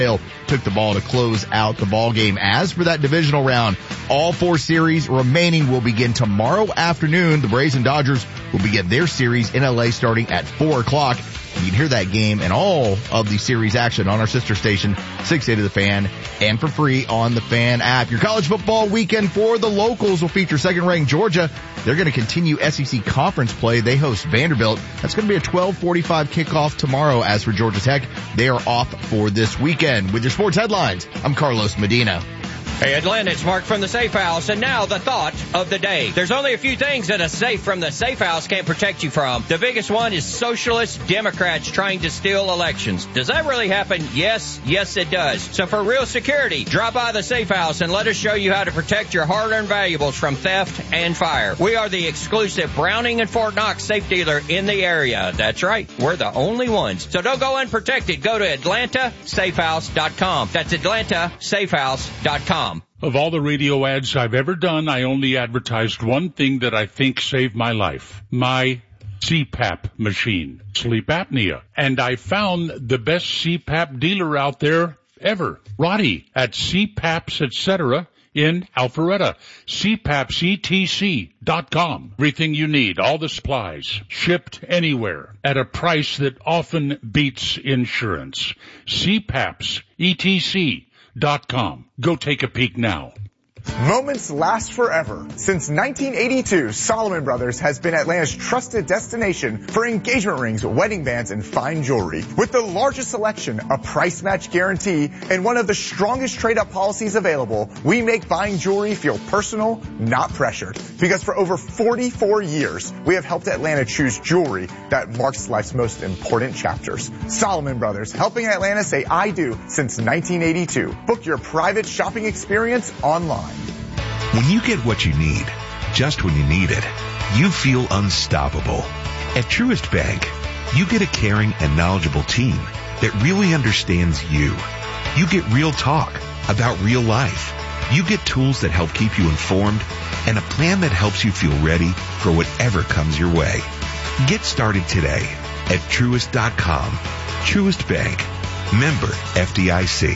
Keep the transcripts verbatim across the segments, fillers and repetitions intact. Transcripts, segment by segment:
took the ball to close out the ball game. As for that divisional round, all four series remaining will begin tomorrow afternoon. The Braves and Dodgers will begin their series in L A starting at four o'clock. You can hear that game and all of the series action on our sister station, six eighty The Fan, and for free on the Fan app. Your college football weekend for the locals will feature second-ranked Georgia. They're going to continue S E C conference play. They host Vanderbilt. That's going to be a twelve forty-five kickoff tomorrow. As for Georgia Tech, they are off for this weekend. With your sports headlines, I'm Carlos Medina. Hey, Atlanta, it's Mark from the Safe House, and now the thought of the day. There's only a few things that a safe from the Safe House can't protect you from. The biggest one is socialist Democrats trying to steal elections. Does that really happen? Yes, yes it does. So for real security, drop by the Safe House and let us show you how to protect your hard-earned valuables from theft and fire. We are the exclusive Browning and Fort Knox safe dealer in the area. That's right, we're the only ones. So don't go unprotected. Go to Atlanta Safe House dot com. That's Atlanta Safe House dot com. Of all the radio ads I've ever done, I only advertised one thing that I think saved my life. My C PAP machine. Sleep apnea. And I found the best C PAP dealer out there ever. Roddy at C PAPs, et cetera in Alpharetta. C PAPs E T C dot com. Everything you need, all the supplies, shipped anywhere at a price that often beats insurance. C PAPs E T C dot com. Go take a peek now. Moments last forever. Since nineteen eighty-two, Solomon Brothers has been Atlanta's trusted destination for engagement rings, wedding bands, and fine jewelry. With the largest selection, a price match guarantee, and one of the strongest trade-up policies available, we make buying jewelry feel personal, not pressured. Because for over forty-four years, we have helped Atlanta choose jewelry that marks life's most important chapters. Solomon Brothers, helping Atlanta say I do since nineteen eighty-two. Book your private shopping experience online. When you get what you need, just when you need it, you feel unstoppable. At Truist Bank, you get a caring and knowledgeable team that really understands you. You get real talk about real life. You get tools that help keep you informed and a plan that helps you feel ready for whatever comes your way. Get started today at Truist dot com. Truist Bank. Member F D I C.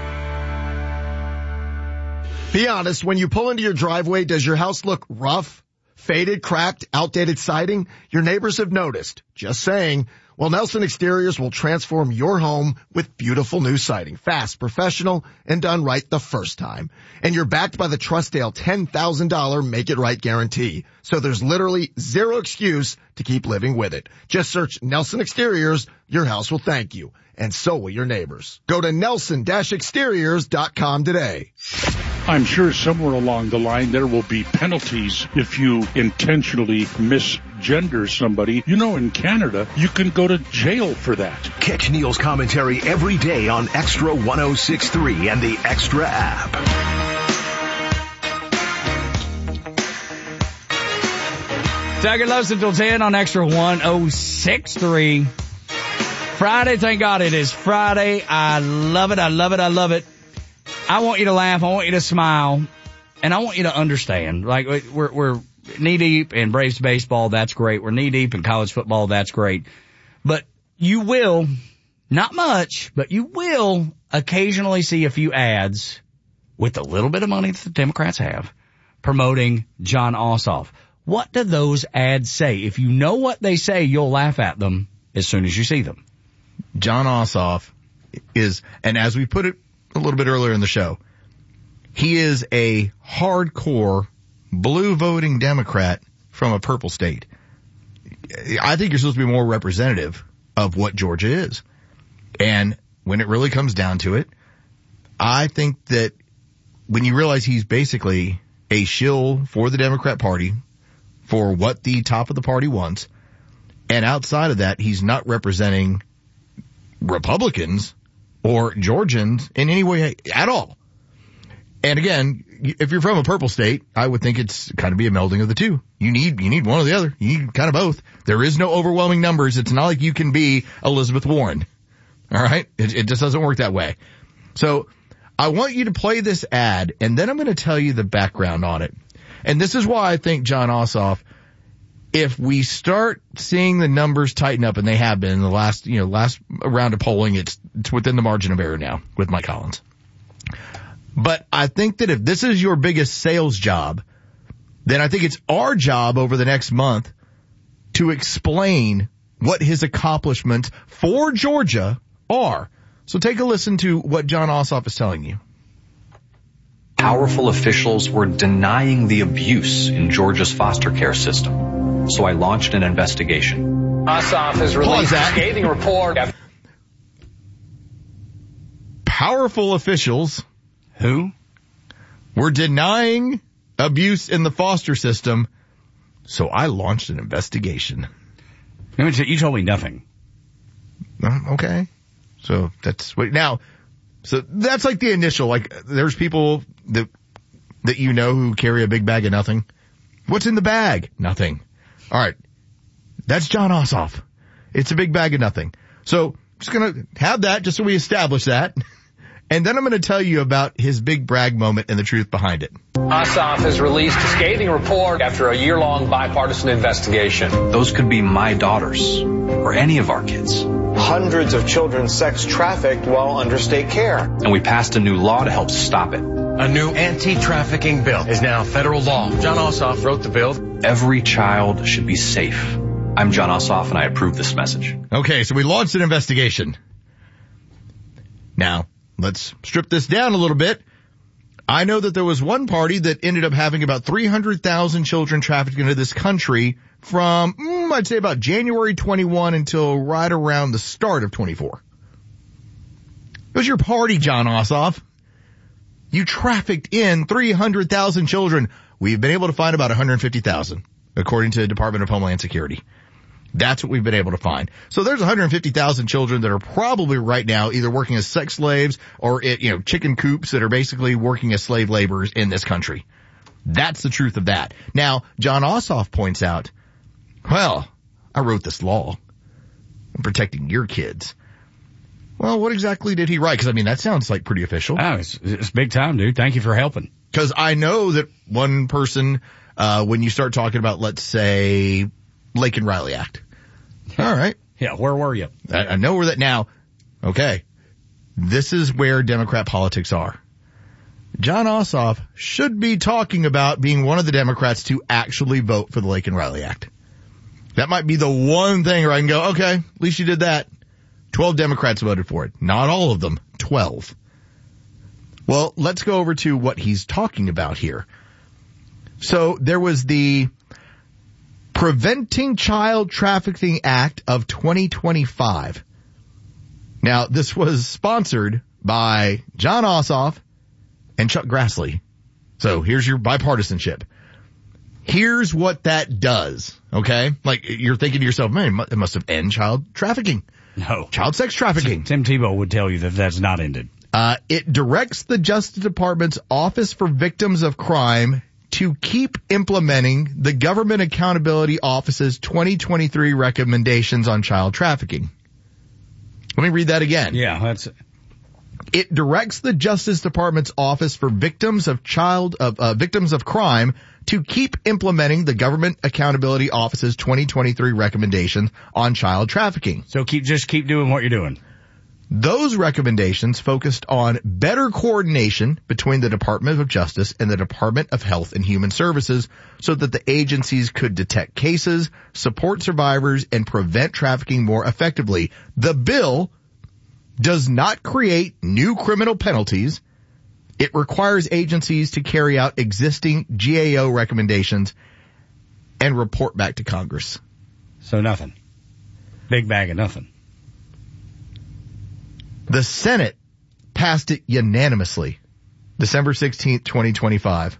Be honest, when you pull into your driveway, does your house look rough, faded, cracked, outdated siding? Your neighbors have noticed. Just saying. Well, Nelson Exteriors will transform your home with beautiful new siding. Fast, professional, and done right the first time. And you're backed by the Trustdale ten thousand dollars Make It Right guarantee. So there's literally zero excuse to keep living with it. Just search Nelson Exteriors. Your house will thank you. And so will your neighbors. Go to Nelson Exteriors dot com today. I'm sure somewhere along the line there will be penalties if you intentionally misgender somebody. You know, in Canada, you can go to jail for that. Catch Neil's commentary every day on Extra one oh six point three and the Extra app. Second Loves until ten on Extra one oh six point three. Friday, thank God it is Friday. I love it, I love it, I love it. I want you to laugh, I want you to smile, and I want you to understand. Like, we're, we're knee-deep in Braves baseball, that's great. We're knee-deep in college football, that's great. But you will, not much, but you will occasionally see a few ads with a little bit of money that the Democrats have promoting Jon Ossoff. What do those ads say? If you know what they say, you'll laugh at them as soon as you see them. Jon Ossoff is, and as we put it a little bit earlier in the show, he is a hardcore blue voting Democrat from a purple state. I think you're supposed to be more representative of what Georgia is. And when it really comes down to it, I think that when you realize he's basically a shill for the Democrat Party for what the top of the party wants, and outside of that, he's not representing Republicans or Georgians in any way at all. And again, if you're from a purple state, I would think it's kind of be a melding of the two. You need, you need one or the other. You need kind of both. There is no overwhelming numbers. It's not like you can be Elizabeth Warren. All right. It, it just doesn't work that way. So I want you to play this ad, and then I'm going to tell you the background on it. And this is why I think Jon Ossoff if we start seeing the numbers tighten up, and they have been in the last, you know, last round of polling, it's, it's within the margin of error now with Mike Collins. But I think that if this is your biggest sales job, then I think it's our job over the next month to explain what his accomplishments for Georgia are. So take a listen to what Jon Ossoff is telling you. Powerful officials were denying the abuse in Georgia's foster care system. So I launched an investigation. Ossoff has released a scathing report. Powerful officials who were denying abuse in the foster system. So I launched an investigation. You told me nothing. Okay. So that's what now. So that's like the initial, like there's people that, that you know who carry a big bag of nothing. What's in the bag? Nothing. All right. That's Jon Ossoff. It's a big bag of nothing. So I'm just going to have that just so we establish that. And then I'm going to tell you about his big brag moment and the truth behind it. Ossoff has released a scathing report after a year-long bipartisan investigation. Those could be my daughters or any of our kids. Hundreds of children sex trafficked while under state care. And we passed a new law to help stop it. A new anti-trafficking bill is now federal law. Jon Ossoff wrote the bill. Every child should be safe. I'm Jon Ossoff, and I approve this message. Okay, so we launched an investigation. Now, let's strip this down a little bit. I know that there was one party that ended up having about three hundred thousand children trafficked into this country from, mm, I'd say about January twenty-first until right around the start of twenty-four. It was your party, Jon Ossoff. You trafficked in three hundred thousand children. We've been able to find about one hundred fifty thousand, according to the Department of Homeland Security. That's what we've been able to find. So there's one hundred fifty thousand children that are probably right now either working as sex slaves or, you know, chicken coops that are basically working as slave laborers in this country. That's the truth of that. Now, Jon Ossoff points out, well, I wrote this law. I'm protecting your kids. Well, what exactly did he write? Because, I mean, that sounds like pretty official. Oh, it's, it's big time, dude. Thank you for helping. Because I know that one person, uh, when you start talking about, let's say, Lake and Riley Act. All right. Yeah, where were you? I, I know where that now. Okay. This is where Democrat politics are. Jon Ossoff should be talking about being one of the Democrats to actually vote for the Lake and Riley Act. That might be the one thing where I can go, okay, at least you did that. Twelve Democrats voted for it. Not all of them. Twelve. Well, let's go over to what he's talking about here. So there was the Preventing Child Trafficking Act of twenty twenty-five. Now, this was sponsored by Jon Ossoff and Chuck Grassley. So here's your bipartisanship. Here's what that does, okay? Like, you're thinking to yourself, man, it must have ended child trafficking. No. Child sex trafficking. Tim Tebow would tell you that that's not ended. Uh, it directs the Justice Department's Office for Victims of Crime to keep implementing the Government Accountability Office's twenty twenty-three recommendations on child trafficking. Let me read that again. Yeah, that's It directs the Justice Department's Office for Victims of Child of uh, Victims of Crime to keep implementing the Government Accountability Office's twenty twenty-three recommendations on child trafficking. So keep just keep doing what you're doing. Those recommendations focused on better coordination between the Department of Justice and the Department of Health and Human Services so that the agencies could detect cases, support survivors, and prevent trafficking more effectively. The bill does not create new criminal penalties. It requires agencies to carry out existing G A O recommendations and report back to Congress. So nothing. Big bag of nothing. The Senate passed it unanimously, December sixteenth, twenty twenty-five.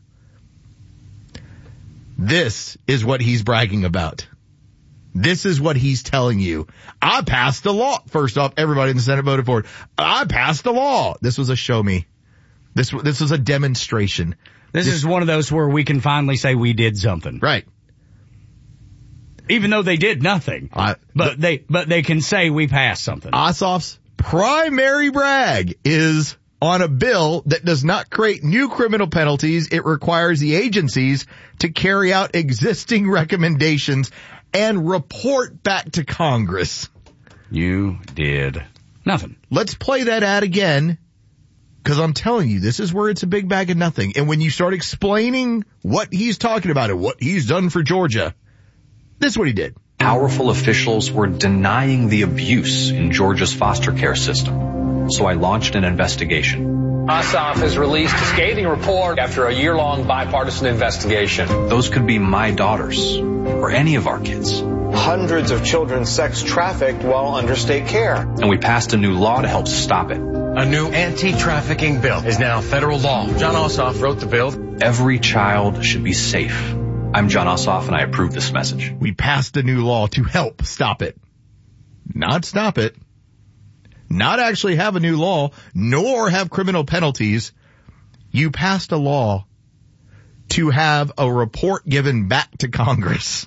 This is what he's bragging about. This is what he's telling you. I passed the law. First off, everybody in the Senate voted for it. I passed the law. This was a show me. This, this was a demonstration. This, this is one of those where we can finally say we did something. Right. Even though they did nothing. I, but they, but they can say we passed something. Ossoff's primary brag is on a bill that does not create new criminal penalties. It requires the agencies to carry out existing recommendations and report back to Congress. You did nothing. Let's play that ad again, because I'm telling you, this is where it's a big bag of nothing. And when you start explaining what he's talking about and what he's done for Georgia, this is what he did. Powerful officials were denying the abuse in Georgia's foster care system. So I launched an investigation. Ossoff has released a scathing report after a year-long bipartisan investigation. Those could be my daughters or any of our kids. Hundreds of children sex trafficked while under state care. And we passed a new law to help stop it. A new anti-trafficking bill is now federal law. John Ossoff wrote the bill. Every child should be safe. I'm John Ossoff, and I approve this message. We passed a new law to help stop it. Not stop it. Not actually have a new law, nor have criminal penalties. You passed a law to have a report given back to Congress.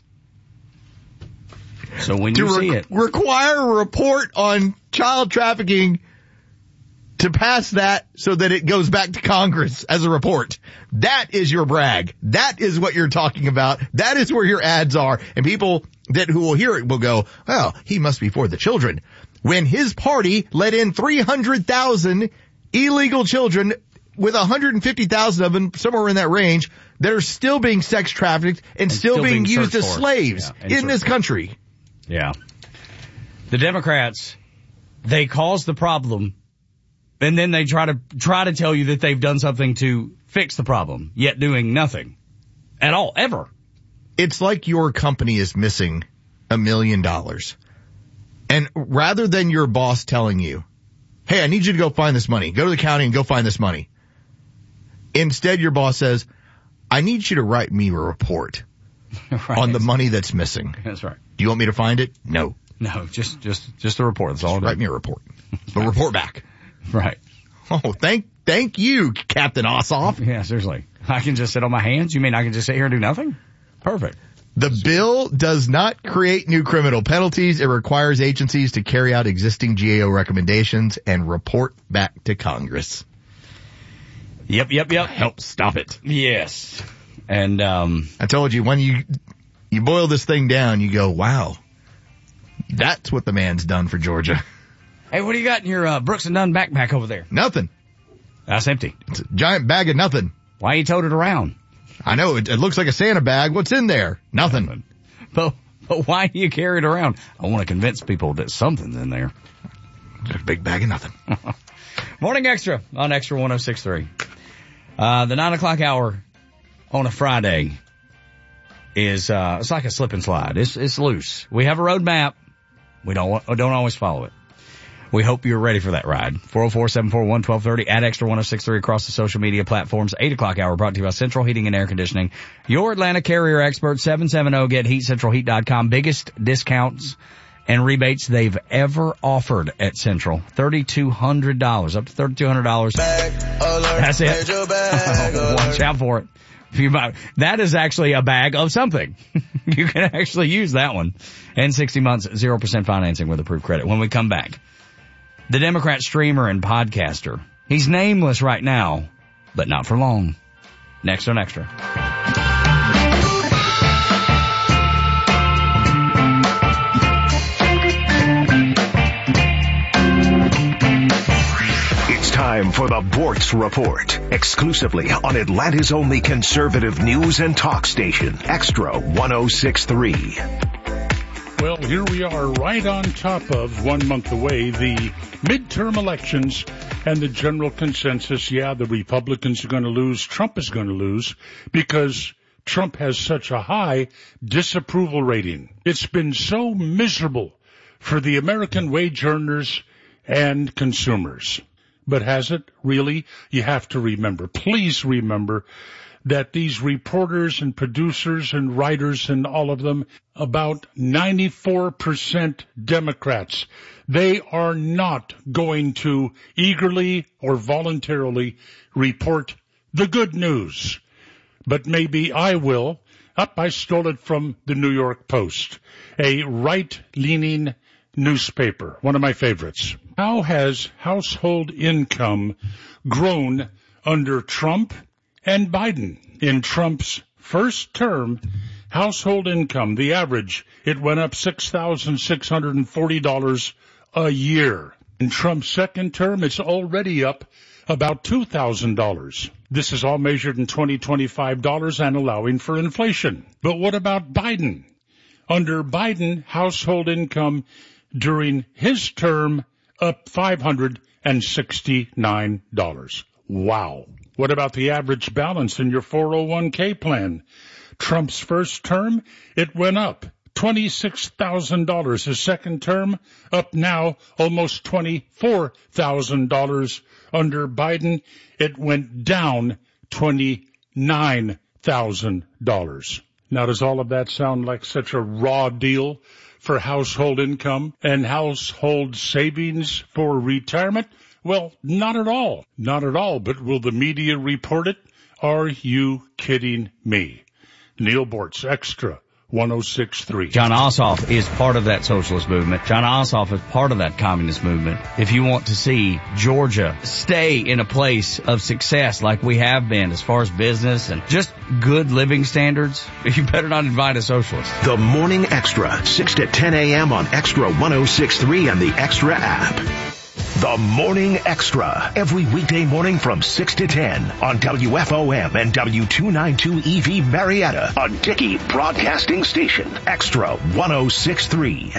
So when you to see re- it. require a report on child trafficking, to pass that so that it goes back to Congress as a report. That is your brag. That is what you're talking about. That is where your ads are. And people that who will hear it will go, well, he must be for the children. When his party let in three hundred thousand illegal children, with one hundred fifty thousand of them, somewhere in that range, that are still being sex trafficked and, and still, still being, being used as for. slaves yeah, in this for. country. Yeah. The Democrats, they cause the problem, and then they try to try to tell you that they've done something to fix the problem, yet doing nothing at all, ever. It's like your company is missing a million dollars. And rather than your boss telling you, hey, I need you to go find this money, go to the county and go find this money. Instead, your boss says, I need you to write me a report right. on the money that's missing. That's right. Do you want me to find it? No. No, just, just, just a report. That's all. Write me a report. But report back. Right. Oh, thank, thank you, Captain Ossoff. Yeah, seriously. I can just sit on my hands? You mean I can just sit here and do nothing? Perfect. The bill does not create new criminal penalties. It requires agencies to carry out existing G A O recommendations and report back to Congress. Yep, yep, yep. Help stop it. Yes. And, um, I told you, when you, you boil this thing down, you go, wow, that's what the man's done for Georgia. Hey, what do you got in your, uh, Brooks and Dunn backpack over there? Nothing. That's empty. It's a giant bag of nothing. Why you towed it around? I know, it, it looks like a Santa bag. What's in there? Nothing. But, but why do you carry it around? I want to convince people that something's in there. Just a big bag of nothing. Morning Extra on Extra one oh six point three. Uh, the nine o'clock hour on a Friday is, uh, it's like a slip and slide. It's, it's loose. We have a road map. We don't, don't always follow it. We hope you're ready for that ride. four oh four, seven four one, one two three oh at Extra one oh six point three across the social media platforms. eight o'clock hour brought to you by Central Heating and Air Conditioning. Your Atlanta carrier expert, seven seven zero get heat central heat dot com. Biggest discounts and rebates they've ever offered at Central. three thousand two hundred dollars, up to three thousand two hundred dollars. That's it. Watch out for it. If you buy, that is actually a bag of something. You can actually use that one. And sixty months, zero percent financing with approved credit. When we come back, the Democrat streamer and podcaster. He's nameless right now, but not for long. Next on Extra. It's time for the Bortz Report, exclusively on Atlanta's only conservative news and talk station, Extra one oh six point three. Well, here we are right on top of, one month away, the midterm elections and the general consensus. Yeah, the Republicans are going to lose. Trump is going to lose because Trump has such a high disapproval rating. It's been so miserable for the American wage earners and consumers. But has it really? You have to remember, please remember, that these reporters and producers and writers and all of them, about ninety-four percent Democrats, they are not going to eagerly or voluntarily report the good news. But maybe I will. Up, I stole it from the New York Post, a right-leaning newspaper, one of my favorites. How has household income grown under Trump and Biden? In Trump's first term, household income, the average, it went up six thousand six hundred forty dollars a year. In Trump's second term, it's already up about two thousand dollars. This is all measured in twenty twenty-five dollars and allowing for inflation. But what about Biden? Under Biden, household income during his term up five hundred sixty-nine dollars. Wow. What about the average balance in your four oh one k plan? Trump's first term, it went up twenty-six thousand dollars. His second term, up now almost twenty-four thousand dollars. Under Biden, it went down twenty-nine thousand dollars. Now, does all of that sound like such a raw deal for household income and household savings for retirement? Well, not at all. Not at all. But will the media report it? Are you kidding me? Neil Bortz, Extra one oh six point three. John Ossoff is part of that socialist movement. John Ossoff is part of that communist movement. If you want to see Georgia stay in a place of success like we have been as far as business and just good living standards, you better not invite a socialist. The Morning Extra, six to ten a.m. on Extra one oh six point three and the Extra app. The Morning Extra, every weekday morning from six to ten on W F O M and W two ninety-two E V Marietta, a Dickey Broadcasting Station. Extra one oh six point three.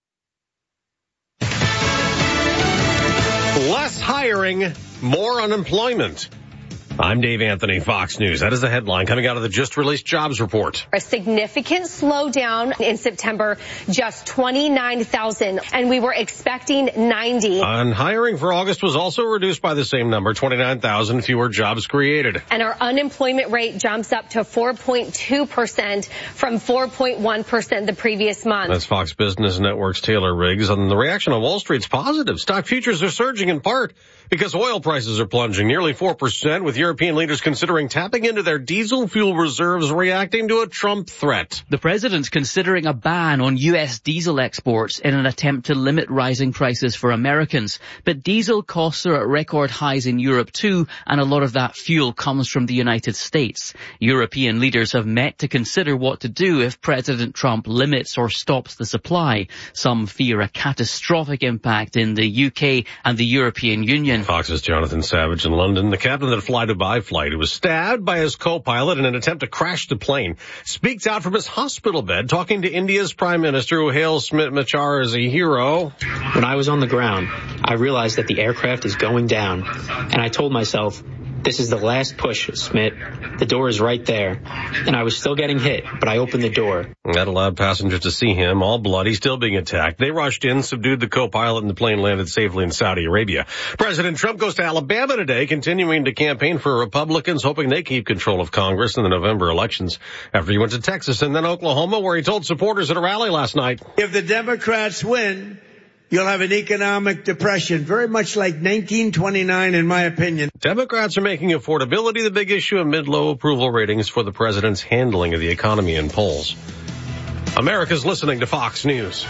Less hiring, more unemployment. I'm Dave Anthony, Fox News. That is the headline coming out of the just-released jobs report. A significant slowdown in September, just twenty-nine thousand, and we were expecting ninety. And hiring for August was also reduced by the same number, twenty-nine thousand fewer jobs created. And our unemployment rate jumps up to four point two percent from four point one percent the previous month. That's Fox Business Network's Taylor Riggs. And the reaction on Wall Street's positive. Stock futures are surging in part because oil prices are plunging nearly four percent, with European leaders considering tapping into their diesel fuel reserves, reacting to a Trump threat. The president's considering a ban on U S diesel exports in an attempt to limit rising prices for Americans. But diesel costs are at record highs in Europe too, and a lot of that fuel comes from the United States. European leaders have met to consider what to do if President Trump limits or stops the supply. Some fear a catastrophic impact in the U K and the European Union. Fox's Jonathan Savage in London. The captain of the Fly Dubai flight, who was stabbed by his co-pilot in an attempt to crash the plane, speaks out from his hospital bed, talking to India's Prime Minister, who hails Smit Machar as a hero. When I was on the ground, I realized that the aircraft is going down, and I told myself, this is the last push, Smit. The door is right there. And I was still getting hit, but I opened the door. That allowed passengers to see him, all bloody, still being attacked. They rushed in, subdued the co-pilot, and the plane landed safely in Saudi Arabia. President Trump goes to Alabama today, continuing to campaign for Republicans, hoping they keep control of Congress in the November elections, after he went to Texas and then Oklahoma, where he told supporters at a rally last night. If the Democrats win, you'll have an economic depression, very much like nineteen twenty-nine, in my opinion. Democrats are making affordability the big issue amid low approval ratings for the president's handling of the economy in polls. America's listening to Fox News.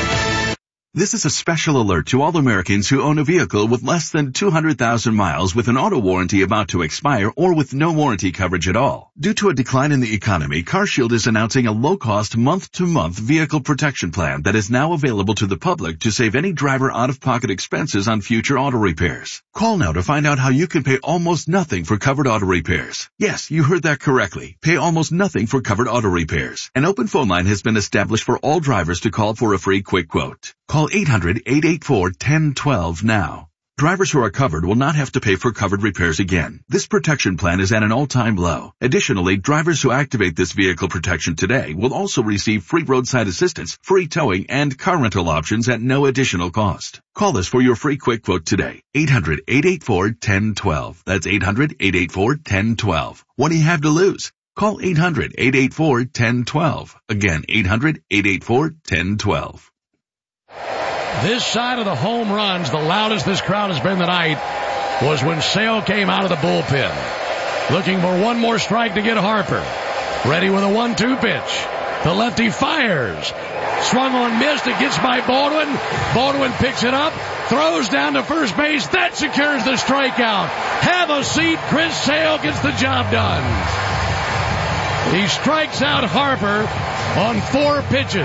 This is a special alert to all Americans who own a vehicle with less than two hundred thousand miles with an auto warranty about to expire or with no warranty coverage at all. Due to a decline in the economy, CarShield is announcing a low-cost month-to-month vehicle protection plan that is now available to the public to save any driver out-of-pocket expenses on future auto repairs. Call now to find out how you can pay almost nothing for covered auto repairs. Yes, you heard that correctly. Pay almost nothing for covered auto repairs. An open phone line has been established for all drivers to call for a free quick quote. Call eight hundred, eight eight four, one zero one two now. Drivers who are covered will not have to pay for covered repairs again. This protection plan is at an all-time low. Additionally, drivers who activate this vehicle protection today will also receive free roadside assistance, free towing, and car rental options at no additional cost. Call us for your free quick quote today. eight hundred, eight eight four, one zero one two. That's eight hundred, eight eight four, one zero one two. What do you have to lose? Call eight hundred, eight eight four, one zero one two. Again, eight hundred, eight eight four, one zero one two. This side of the home runs, the loudest this crowd has been tonight, was when Sale came out of the bullpen. Looking for one more strike to get Harper. Ready with a one two pitch. The lefty fires. Swung on, missed. It gets by Baldwin. Baldwin picks it up. throws down to first base. That secures the strikeout. Have a seat. Chris Sale gets the job done. He strikes out Harper on four pitches.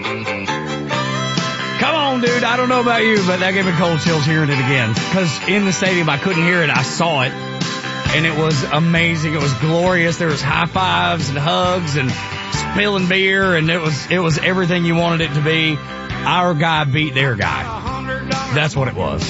Come on, dude. I don't know about you, but that gave me cold chills hearing it again. Because in the stadium, I couldn't hear it. I saw it. And it was amazing. It was glorious. There was high fives and hugs and spilling beer. And it was, it was everything you wanted it to be. Our guy beat their guy. That's what it was.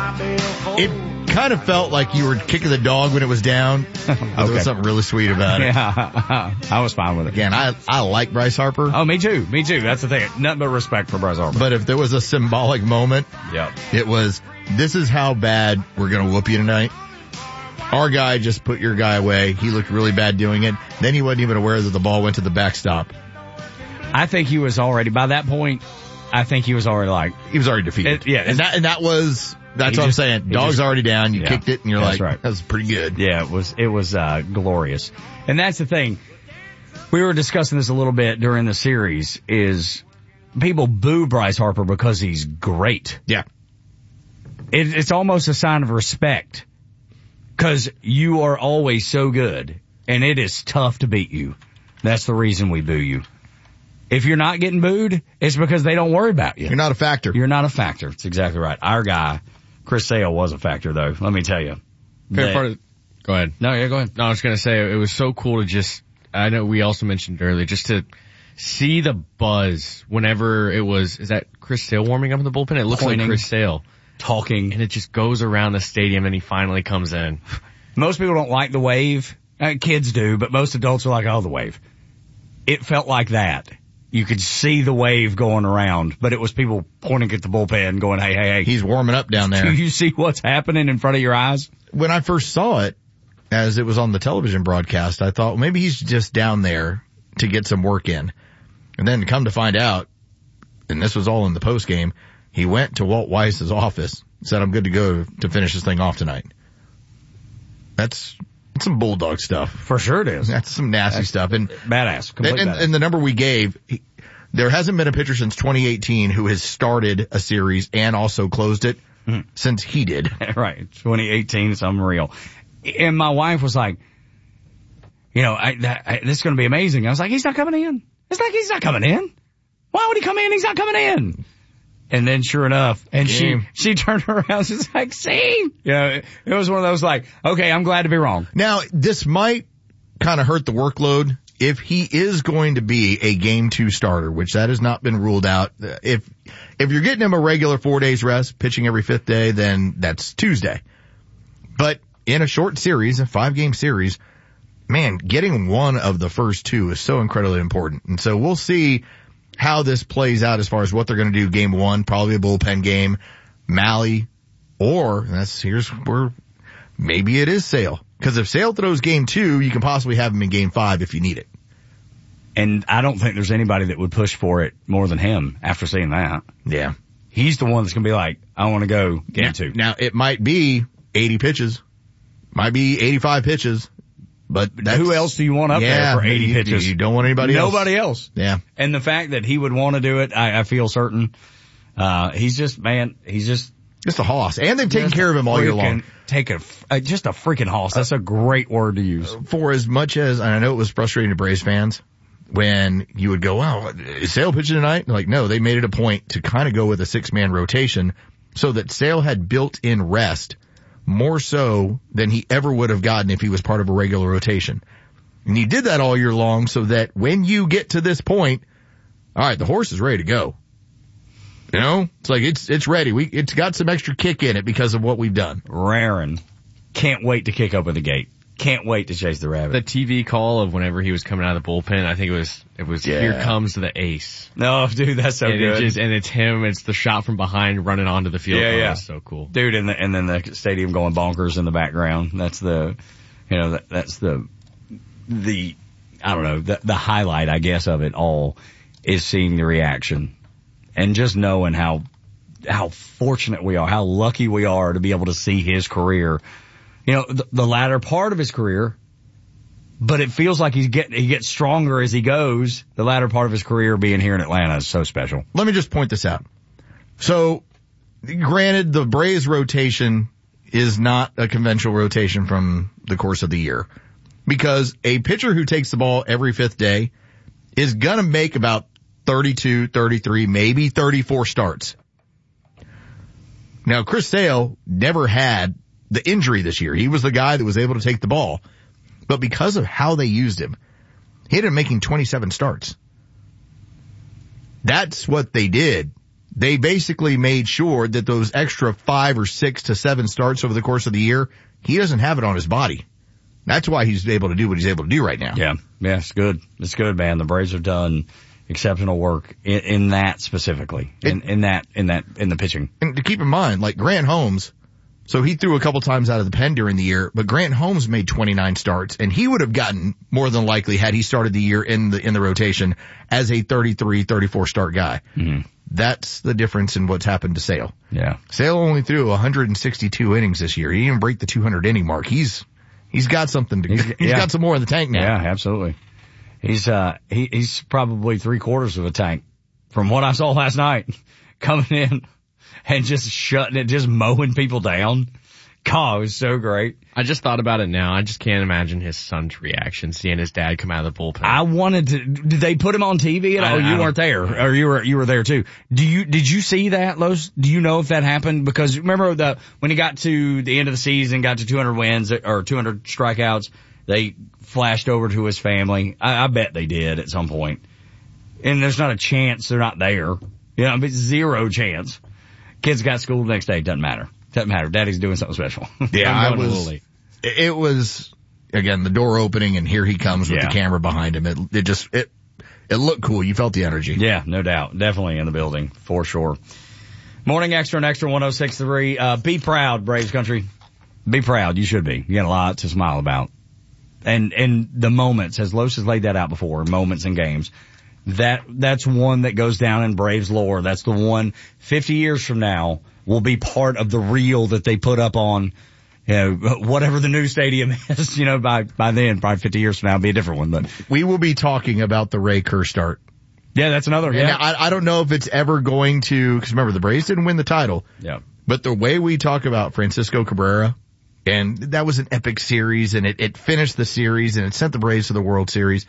It kind of felt like you were kicking the dog when it was down. Okay. There was something really sweet about it. Yeah, I was fine with it. Again, I, I like Bryce Harper. Oh, me too. Me too. That's the thing. Nothing but respect for Bryce Harper. But if there was a symbolic moment, yep. It was, this is how bad we're going to whoop you tonight. Our guy just put your guy away. He looked really bad doing it. Then he wasn't even aware that the ball went to the backstop. I think he was already, by that point, I think he was already like, he was already defeated. It, yeah. And that, and that was, that's what just, I'm saying. Dog's just, already down. You yeah, kicked it and you're like, right. That was pretty good. Yeah, it was, it was, uh, glorious. And that's the thing. We were discussing this a little bit during the series is people boo Bryce Harper because he's great. Yeah. It, it's almost a sign of respect. Cause you are always so good and it is tough to beat you. That's the reason we boo you. If you're not getting booed, it's because they don't worry about you. You're not a factor. You're not a factor. It's exactly right. Our guy, Chris Sale, was a factor though. Let me tell you. That, part of, go ahead. No, yeah, go ahead. No, I was going to say it was so cool to just, I know we also mentioned earlier, just to see the buzz whenever it was, is that Chris Sale warming up in the bullpen? It looks Pointing. like Chris Sale. Talking. And it just goes around the stadium and he finally comes in. Most people don't like the wave. Uh, kids do, but most adults are like, oh, the wave. It felt like that. You could see the wave going around, but it was people pointing at the bullpen going, hey, hey, hey. He's warming up down there. Do you see what's happening in front of your eyes? When I first saw it, as it was on the television broadcast, I thought, well, maybe he's just down there to get some work in. And then come to find out, and this was all in the post game, he went to Walt Weiss's office, said, I'm good to go to finish this thing off tonight. That's, that's some bulldog stuff. For sure it is. That's some nasty that's stuff. And badass. And, and, badass. and the number we gave, he, there hasn't been a pitcher since twenty eighteen who has started a series and also closed it mm. since he did. Right. twenty eighteen, it's unreal. And my wife was like, you know, I, that, I, this is going to be amazing. I was like, he's not coming in. It's like, he's not coming in. Why would he come in? He's not coming in. And then sure enough, and Game. she, she turned around, she's like, see? You know, it, it was one of those like, okay, I'm glad to be wrong. Now, this might kind of hurt the workload if he is going to be a game two starter, which that has not been ruled out. If, if you're getting him a regular four days rest, pitching every fifth day, then that's Tuesday. But in a short series, a five game series, man, getting one of the first two is so incredibly important. And so we'll see how this plays out as far as what they're going to do game one, probably a bullpen game, Malley, or that's, here's where maybe it is Sale. Cause if Sale throws game two, you can possibly have him in game five if you need it. And I don't think there's anybody that would push for it more than him after seeing that. Yeah. He's the one that's going to be like, I want to go game now, two. Now it might be eighty pitches, might be eighty-five pitches. But who else do you want up yeah, there for eighty you, pitches? You don't want anybody else. Nobody else. Yeah. And the fact that he would want to do it, I, I feel certain. Uh, he's just, man, he's just. Just a hoss. And they've taken care of him all year long. Take a, uh, just a freaking hoss. That's a great word to use. For as much as, and I know it was frustrating to Braves fans, when you would go, wow, is Sale pitching tonight? Like, no, they made it a point to kind of go with a six-man rotation so that Sale had built-in rest more so than he ever would have gotten if he was part of a regular rotation. And he did that all year long so that when you get to this point, all right, the horse is ready to go. You know, it's like it's it's ready. We it's got some extra kick in it because of what we've done. Rarin, can't wait to kick open the gate. Can't wait to chase the rabbit. The T V call of whenever he was coming out of the bullpen, I think it was it was yeah. Here comes the ace. No, dude, that's so and good. It just, and it's him. It's the shot from behind running onto the field. Yeah, oh, yeah, that's so cool, dude. And the, and then the stadium going bonkers in the background. That's the, you know, that, that's the the I don't know the the highlight, I guess, of it all is seeing the reaction. And just knowing how, how fortunate we are, how lucky we are to be able to see his career, you know, the, the latter part of his career, but it feels like he's getting, he gets stronger as he goes. The latter part of his career being here in Atlanta is so special. Let me just point this out. So granted, the Braves rotation is not a conventional rotation from the course of the year, because a pitcher who takes the ball every fifth day is going to make about thirty-two, thirty-three, maybe thirty-four starts. Now, Chris Sale never had the injury this year. He was the guy that was able to take the ball. But because of how they used him, he ended up making twenty-seven starts. That's what they did. They basically made sure that those extra five or six to seven starts over the course of the year, he doesn't have it on his body. That's why he's able to do what he's able to do right now. Yeah, yeah, it's good. It's good, man. The Braves have done exceptional work in, in that specifically, in, in that, in that, in the pitching. And to keep in mind, like Grant Holmes, so he threw a couple times out of the pen during the year, but Grant Holmes made twenty-nine starts, and he would have gotten more than likely, had he started the year in the, in the rotation, as a thirty-three, thirty-four start guy. Mm-hmm. That's the difference in what's happened to Sale. Yeah. Sale only threw one hundred sixty-two innings this year. He didn't even break the two hundred inning mark. He's, he's got something to, he's, he's yeah. got some more in the tank now. Yeah, absolutely. He's, uh, he, he's probably three quarters of a tank from what I saw last night, coming in and just shutting it, just mowing people down. God, it was so great. I just thought about it now. I just can't imagine his son's reaction seeing his dad come out of the bullpen. I wanted to, did they put him on T V at all? You weren't there, or you were, you were there too. Do you, did you see that, Los? Do you know if that happened? Because remember the, when he got to the end of the season, got to two hundred wins or two hundred strikeouts, they flashed over to his family. I, I bet they did at some point. And there's not a chance they're not there. You know, it's zero chance. Kids got school the next day, doesn't matter. Doesn't matter. Daddy's doing something special. Yeah, I was, it was, again, the door opening and here he comes with yeah. the camera behind him. It, it just, it, it looked cool. You felt the energy. Yeah, no doubt. Definitely in the building, for sure. Morning Extra and Extra one oh six point three. Uh, be proud, Braves country. Be proud. You should be. You got a lot to smile about. And, and the moments, as Los has laid that out before, moments in games. That, that's one that goes down in Braves lore. That's the one fifty years from now will be part of the reel that they put up on, you know, whatever the new stadium is, you know, by, by then, probably fifty years from now, it'll be a different one, but. We will be talking about the Ray Kerr start. Yeah, that's another, yeah. I, I don't know if it's ever going to, cause remember the Braves didn't win the title. Yeah. But the way we talk about Francisco Cabrera, and that was an epic series, and it, it finished the series, and it sent the Braves to the World Series.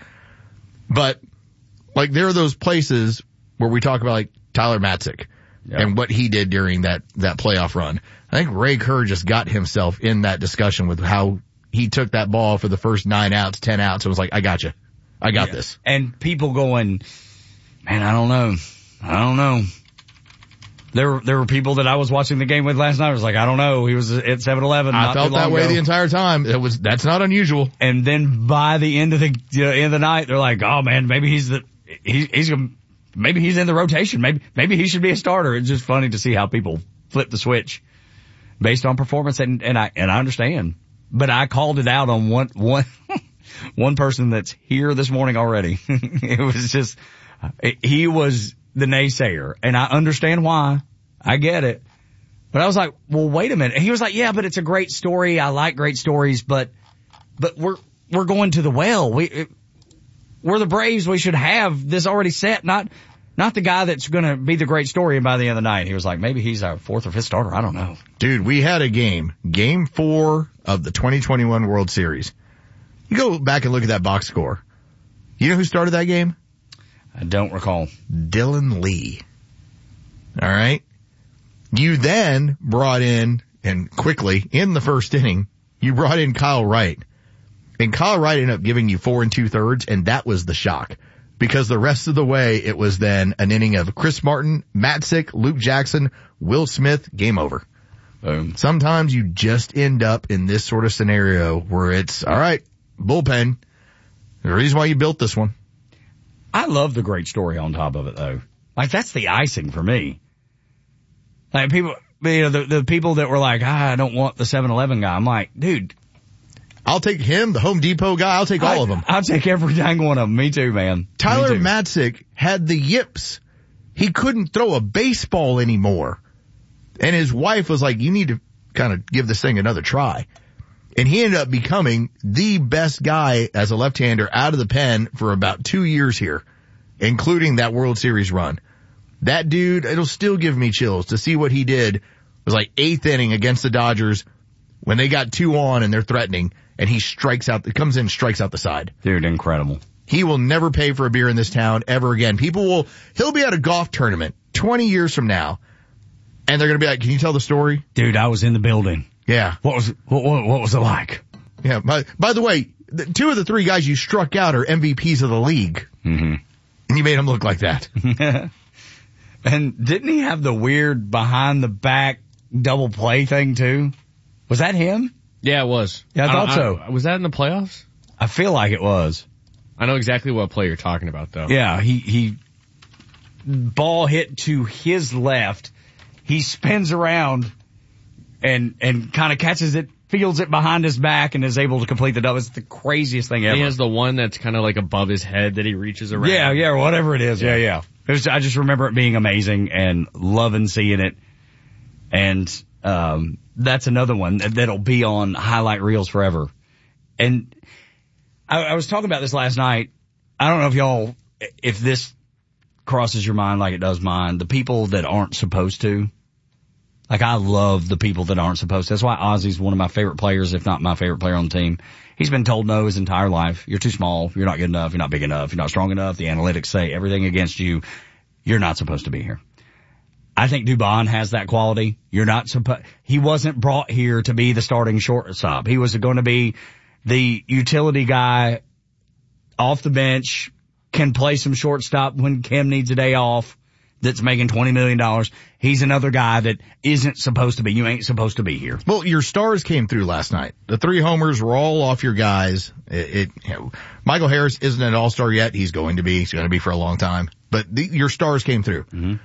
But, like, there are those places where we talk about, like, Tyler Matzik. Yep. And what he did during that, that playoff run. I think Ray Kerr just got himself in that discussion with how he took that ball for the first nine outs, ten outs, and was like, I got you. I got yeah. this. And people going, man, I don't know. I don't know. There, there were people that I was watching the game with last night. I was like, I don't know. He was at seven eleven. I felt that way ago. the entire time. It was, that's not unusual. And then by the end of the, uh, end of the night, they're like, oh man, maybe he's the, he, he's gonna, maybe he's in the rotation. Maybe, maybe he should be a starter. It's just funny to see how people flip the switch based on performance. And, and I, and I understand, but I called it out on one, one, one person that's here this morning already. It was just, he was the naysayer, and I understand why. I get it. But I was like, well, wait a minute. And he was like, yeah, but it's a great story. I like great stories, but, but we're, we're going to the well. We, it, we're the Braves. We should have this already set, not, not the guy that's going to be the great story. And by the end of the night, he was like, maybe he's our fourth or fifth starter. I don't know. Dude, we had a game, game four of the twenty twenty-one World Series. You go back and look at that box score. You know who started that game? I don't recall. Dylan Lee. All right. You then brought in, and quickly, in the first inning, you brought in Kyle Wright. And Kyle Wright ended up giving you four and two thirds, and that was the shock. Because the rest of the way, it was then an inning of Chris Martin, Matzik, Luke Jackson, Will Smith, game over. Boom. Sometimes you just end up in this sort of scenario where it's, all right, bullpen. The reason why you built this one. I love the great story on top of it, though. Like, that's the icing for me. Like, people, you know, the, the people that were like, ah, I don't want the seven eleven guy. I'm like, dude. I'll take him, the Home Depot guy. I'll take all I, of them. I'll take every dang one of them. Me too, man. Tyler Me too. Matzik had the yips. He couldn't throw a baseball anymore. And his wife was like, you need to kind of give this thing another try. And he ended up becoming the best guy as a left-hander out of the pen for about two years here, including that World Series run. That dude, it'll still give me chills to see what he did. It was like eighth inning against the Dodgers when they got two on and they're threatening, and he strikes out, comes in and strikes out the side. Dude, incredible. He will never pay for a beer in this town ever again. People will, he'll be at a golf tournament twenty years from now, and they're going to be like, can you tell the story? Dude, I was in the building. Yeah. What was, what, what, what was it like? Yeah. By, by the way, the, two of the three guys you struck out are M V Ps of the league. Mm-hmm. And you made them look like that. And didn't he have the weird behind the back double play thing too? Was that him? Yeah, it was. Yeah, I, I thought so. I, was that in the playoffs? I feel like it was. I know exactly what play you're talking about, though. Yeah, he, he, ball hit to his left. He spins around and, and kind of catches it, fields it behind his back, and is able to complete the double. It's the craziest thing ever. He has the one that's kind of like above his head that he reaches around. Yeah, yeah, whatever it is. Yeah, yeah. It was, I just remember it being amazing and loving seeing it. And, um, that's another one that'll be on highlight reels forever. And I, I was talking about this last night. I don't know if y'all, if this crosses your mind like it does mine, the people that aren't supposed to. Like, I love the people that aren't supposed to. That's why Ozzy's one of my favorite players, if not my favorite player on the team. He's been told no his entire life. You're too small. You're not good enough. You're not big enough. You're not strong enough. The analytics say everything against you. You're not supposed to be here. I think Dubon has that quality. You're not supposed, he wasn't brought here to be the starting shortstop. He was going to be the utility guy off the bench, can play some shortstop when Kim needs a day off, that's making twenty million dollars. He's another guy that isn't supposed to be. You ain't supposed to be here. Well, your stars came through last night. The three homers were all off your guys. It, it you know, Michael Harris isn't an all-star yet. He's going to be. He's going to be for a long time. But the, your stars came through. Mm-hmm.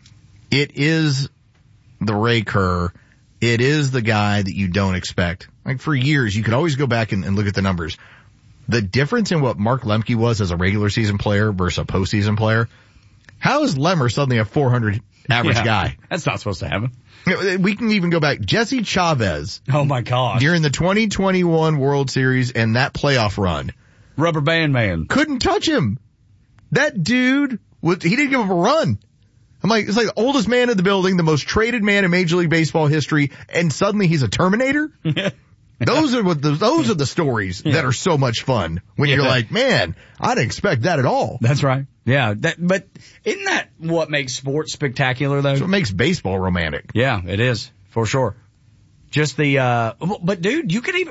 It is the Ray Kerr. It is the guy that you don't expect. Like, for years, you could always go back and, and look at the numbers. The difference in what Mark Lemke was as a regular season player versus a postseason player. How is Lemmer suddenly a four hundred average yeah, guy? That's not supposed to happen. We can even go back. Jesse Chavez. Oh my gosh. During the twenty twenty-one World Series and that playoff run. Rubber band man. Couldn't touch him. That dude was, he didn't give up a run. I'm like, it's like the oldest man in the building, the most traded man in Major League Baseball history, and suddenly he's a Terminator? Those are what the, those are the stories yeah. that are so much fun when yeah. you're like, man, I didn't expect that at all. That's right. Yeah. That, but isn't that what makes sports spectacular though? That's what makes baseball romantic. Yeah, it is for sure. Just the, uh, but dude, you could even,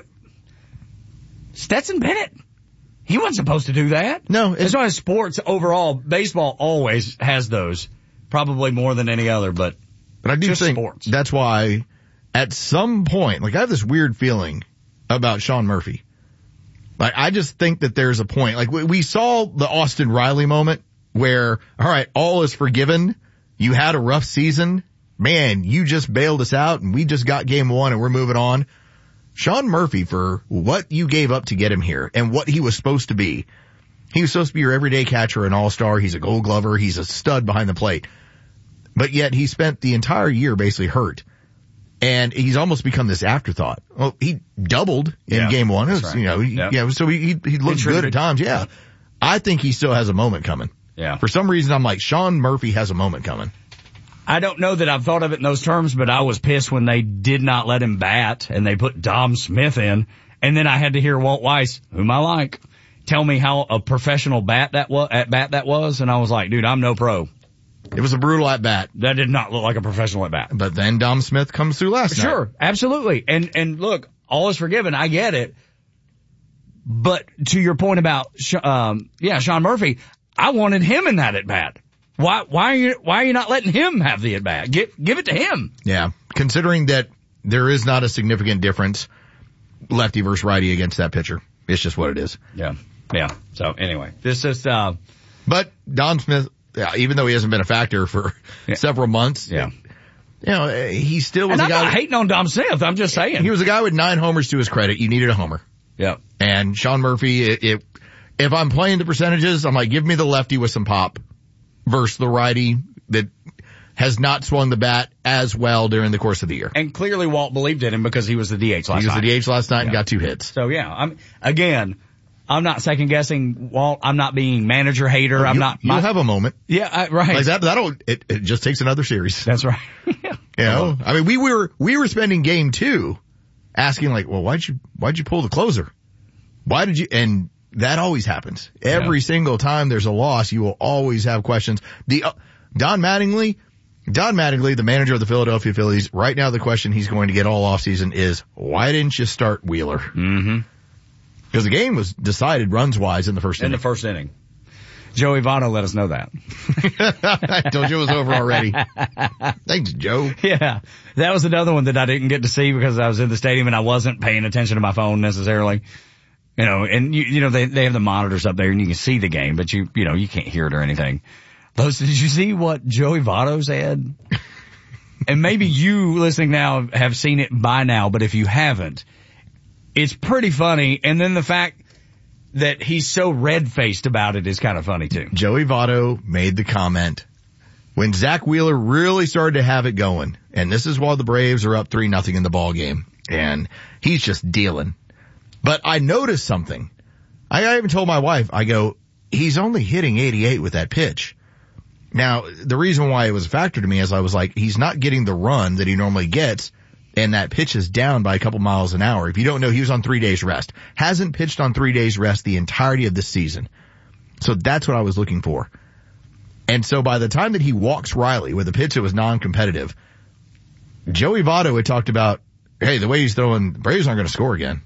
Stetson Bennett, he wasn't supposed to do that. No. It's not sports overall. Baseball always has those, probably more than any other, but, but I do just think sports. That's why at some point, like I have this weird feeling about Sean Murphy. Like I just think that there's a point, like we, we saw the Austin Riley moment where, all right, all is forgiven. You had a rough season. Man, you just bailed us out and we just got game one and we're moving on. Sean Murphy, for what you gave up to get him here and what he was supposed to be, he was supposed to be your everyday catcher, an all-star. He's a gold glover. He's a stud behind the plate. But yet he spent the entire year basically hurt. And he's almost become this afterthought. Well, he doubled in yeah, game one. It was, right. You know, he, yep. yeah, so he, he, he looked good at times. Yeah. I think he still has a moment coming. Yeah. For some reason, I'm like, Sean Murphy has a moment coming. I don't know that I've thought of it in those terms, but I was pissed when they did not let him bat and they put Dom Smith in. And then I had to hear Walt Weiss, whom I like, tell me how a professional bat that was, at bat that was. And I was like, dude, I'm no pro. It was a brutal at bat. That did not look like a professional at bat. But then Dom Smith comes through last sure, night. Sure, absolutely. And, and look, all is forgiven. I get it. But to your point about, um, yeah, Sean Murphy, I wanted him in that at bat. Why, why are you, why are you not letting him have the at bat? Give, give it to him. Yeah. Considering that there is not a significant difference lefty versus righty against that pitcher. It's just what it is. Yeah. Yeah. So anyway, this is, uh, but Dom Smith, yeah, even though he hasn't been a factor for yeah. several months, yeah, you know, he still was and a I'm guy. I'm not hating on Dom Smith. I'm just saying he was a guy with nine homers to his credit. You needed a homer. Yeah. And Sean Murphy, it, it, if I'm playing the percentages, I'm like, give me the lefty with some pop versus the righty that has not swung the bat as well during the course of the year. And clearly Walt believed in him because he was the D H last night. He was night. the D H last night yeah. and got two hits. So yeah, I'm again. I'm not second guessing Walt. I'm not being manager hater. You, I'm not. You'll my, have a moment. Yeah, I, right. Like that, that'll, it, it just takes another series. That's right. You know, I mean, we were, we were spending game two asking like, well, why'd you, why'd you pull the closer? Why did you, and that always happens. Every yeah. single time there's a loss, you will always have questions. The, uh, Don Mattingly, Don Mattingly, the manager of the Philadelphia Phillies, right now the question he's going to get all offseason is, why didn't you start Wheeler? Mm-hmm. Because the game was decided runs-wise in the first in inning. In the first inning. Joey Votto let us know that. I told you it was over already. Thanks, Joe. Yeah. That was another one that I didn't get to see because I was in the stadium and I wasn't paying attention to my phone necessarily. You know, and you, you know, they, they have the monitors up there and you can see the game, but you, you know, you can't hear it or anything. Those, did you see what Joey Votto said? And maybe you listening now have seen it by now, but if you haven't, it's pretty funny. And then the fact that he's so red-faced about it is kind of funny too. Joey Votto made the comment when Zach Wheeler really started to have it going, and this is while the Braves are up three nothing in the ball game, and he's just dealing. But I noticed something. I, I even told my wife, I go, he's only hitting eighty-eight with that pitch. Now, the reason why it was a factor to me is I was like, he's not getting the run that he normally gets, and that pitch is down by a couple miles an hour. If you don't know, he was on three days rest. Hasn't pitched on three days rest the entirety of this season. So that's what I was looking for. And so by the time that he walks Riley with a pitch that was non-competitive, Joey Votto had talked about, hey, the way he's throwing, the Braves aren't going to score again.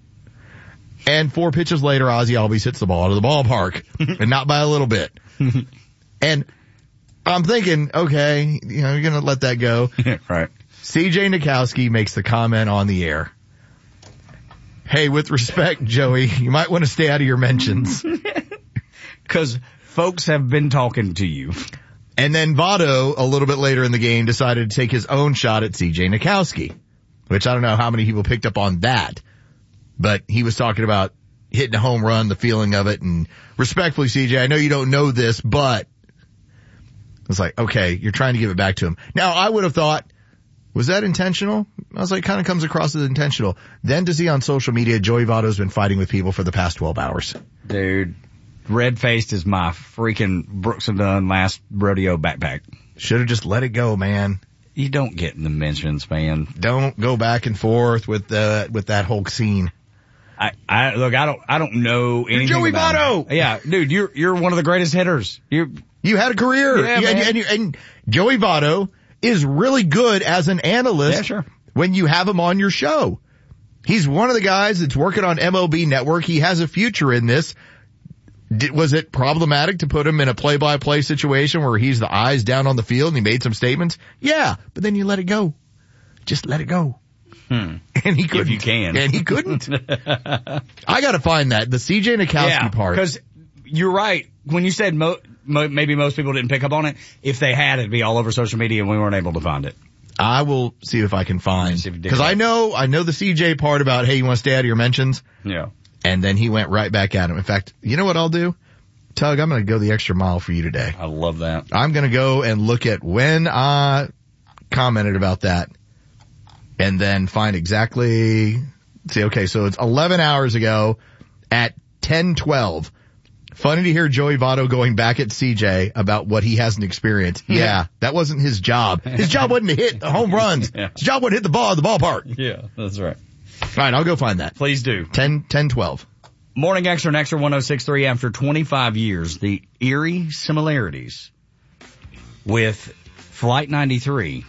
And four pitches later, Ozzie Albies hits the ball to the ballpark, and not by a little bit. And I'm thinking, okay, you know, you're going to let that go. Right. C J Nickowski makes the comment on the air. Hey, with respect, Joey, you might want to stay out of your mentions. Because folks have been talking to you. And then Votto, a little bit later in the game, decided to take his own shot at C J Nickowski, which I don't know how many people picked up on that. But he was talking about hitting a home run, the feeling of it, and respectfully, C J, I know you don't know this, but it's like, okay, you're trying to give it back to him. Now, I would have thought, was that intentional? I was like, kind of comes across as intentional. Then to see on social media, Joey Votto's been fighting with people for the past twelve hours. Dude, red-faced is my freaking Brooks and Dunn last rodeo backpack. Should have just let it go, man. You don't get in the mentions, man. Don't go back and forth with the, with that whole scene. I, I, look, I don't, I don't know anything Joey about Votto! It. Yeah, dude, you're, you're one of the greatest hitters. You, you had a career. Yeah, you, man. And, and, and Joey Votto is really good as an analyst yeah, sure. when you have him on your show. He's one of the guys that's working on M L B Network. He has a future in this. Did, was it problematic to put him in a play-by-play situation where he's the eyes down on the field and he made some statements? Yeah, but then you let it go. Just let it go. Hmm. And he couldn't. If you can. And he couldn't. I gotta find that. The C J Nickowski yeah, part. Because you're right. When you said mo- mo- maybe most people didn't pick up on it, if they had, it'd be all over social media and we weren't able to find it. I will see if I can find. Because I know, I know the C J part about, hey, you want to stay out of your mentions? Yeah. And then he went right back at him. In fact, you know what I'll do? Tug, I'm going to go the extra mile for you today. I love that. I'm going to go and look at when I commented about that and then find exactly, see, okay, so it's eleven hours ago at ten twelve. Funny to hear Joey Votto going back at C J about what he hasn't experienced. Yeah, yeah that wasn't his job. His job wasn't to hit home runs. Yeah. His job wasn't to hit the ball at the ballpark. Yeah, that's right. All right, I'll go find that. Please do. ten, ten twelve. Morning Extra and Extra one oh six point three. After twenty-five years, the eerie similarities with Flight ninety-three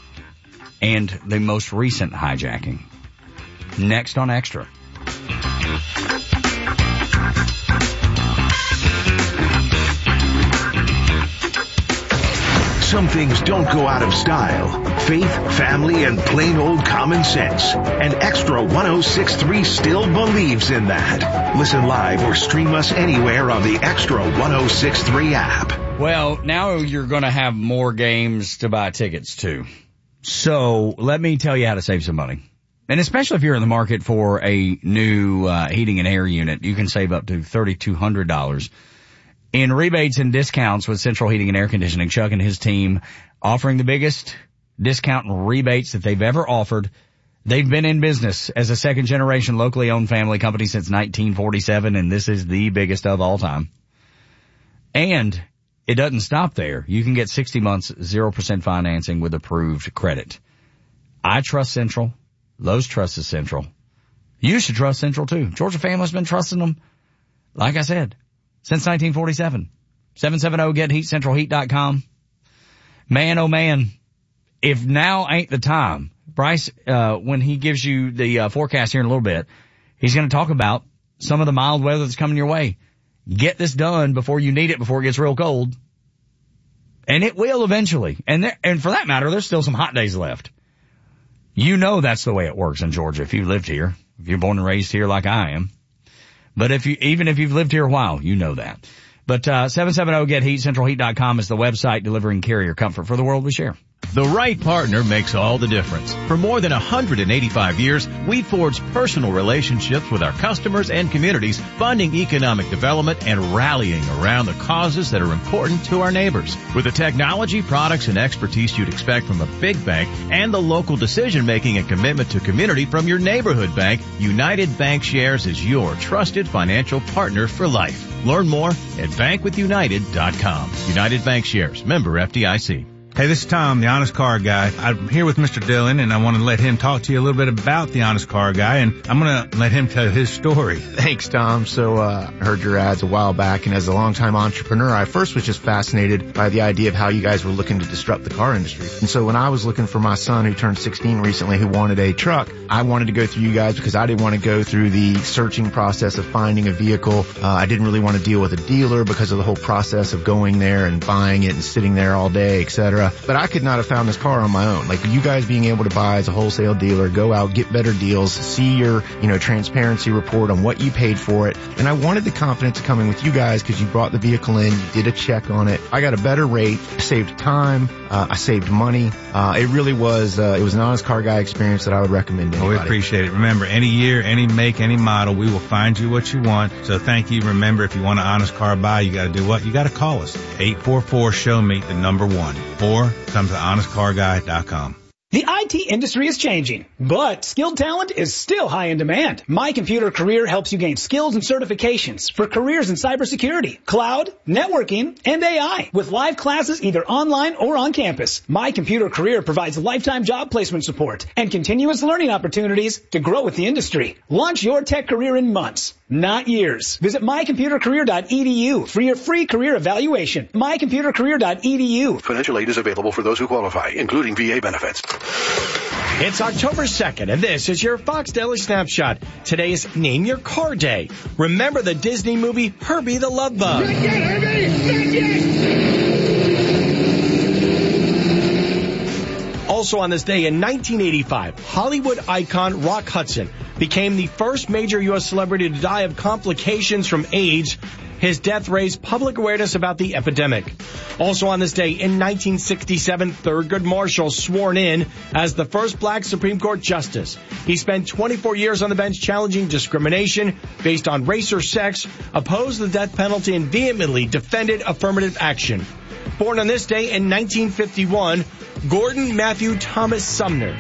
and the most recent hijacking. Next on Extra. Some things don't go out of style. Faith, family, and plain old common sense. And Extra one oh six point three still believes in that. Listen live or stream us anywhere on the Extra one oh six point three app. Well, now you're going to have more games to buy tickets to. So let me tell you how to save some money. And especially if you're in the market for a new uh, heating and air unit, you can save up to three thousand two hundred dollars. In rebates and discounts with Central Heating and Air Conditioning, Chuck and his team offering the biggest discount and rebates that they've ever offered They've been in business as a second generation locally owned family company since nineteen forty-seven, and this is the biggest of all time. And it doesn't stop there. You can get sixty months, zero percent financing with approved credit. I trust Central. Lowe's trusts Central. You should trust Central too. Georgia family's been trusting them, like I said, since nineteen forty-seven. seven seven zero get heat central heat dot com. Man, oh man, if now ain't the time. Bryce, uh, when he gives you the uh, forecast here in a little bit, he's going to talk about some of the mild weather that's coming your way. Get this done before you need it, before it gets real cold. And it will eventually. And there, and for that matter, there's still some hot days left. You know that's the way it works in Georgia if you lived here, if you're born and raised here like I am. But if you, even if you've lived here a while, you know that. But, uh, seven seven zero get heat central heat dot com is the website delivering carrier comfort for the world we share. The right partner makes all the difference. For more than one hundred eighty-five years, we've forged personal relationships with our customers and communities, funding economic development and rallying around the causes that are important to our neighbors. With the technology, products, and expertise you'd expect from a big bank and the local decision-making and commitment to community from your neighborhood bank, United Bank Shares is your trusted financial partner for life. Learn more at bank with united dot com. United Bank Shares, member F D I C. Hey, this is Tom, the Honest Car Guy. I'm here with Mister Dillon, and I want to let him talk to you a little bit about the Honest Car Guy, and I'm going to let him tell his story. Thanks, Tom. So, uh, I heard your ads a while back, and as a longtime entrepreneur, I first was just fascinated by the idea of how you guys were looking to disrupt the car industry. And so when I was looking for my son, who turned sixteen recently, who wanted a truck, I wanted to go through you guys because I didn't want to go through the searching process of finding a vehicle. Uh, I didn't really want to deal with a dealer because of the whole process of going there and buying it and sitting there all day, et cetera. But I could not have found this car on my own. Like, you guys being able to buy as a wholesale dealer, go out, get better deals, see your, you know, transparency report on what you paid for it. And I wanted the confidence of coming with you guys because you brought the vehicle in, you did a check on it. I got a better rate, saved time, uh, I saved money. Uh, it really was, uh, it was an Honest Car Guy experience that I would recommend to anybody. Well, we appreciate it. Remember, any year, any make, any model, we will find you what you want. So thank you. Remember, if you want an Honest Car Buy, you got to do what? You got to call us. eight four four show me, the number one. Or come to honest car guy dot com. The I T industry is changing, but skilled talent is still high in demand. My Computer Career helps you gain skills and certifications for careers in cybersecurity, cloud, networking, and A I. With live classes either online or on campus, My Computer Career provides lifetime job placement support and continuous learning opportunities to grow with the industry. Launch your tech career in months, not years. Visit my computer career dot e d u for your free career evaluation. my computer career dot e d u. Financial aid is available for those who qualify, including V A benefits. It's October second, and this is your Fox Daily Snapshot. Today is Name Your Car Day. Remember the Disney movie Herbie the Love Bug. Also on this day in nineteen eighty-five, Hollywood icon Rock Hudson became the first major U S celebrity to die of complications from AIDS. His death raised public awareness about the epidemic. Also on this day in nineteen sixty-seven, Thurgood Marshall sworn in as the first black Supreme Court justice. He spent twenty-four years on the bench challenging discrimination based on race or sex, opposed the death penalty, and vehemently defended affirmative action. Born on this day in nineteen fifty-one, Gordon Matthew Thomas Sumner.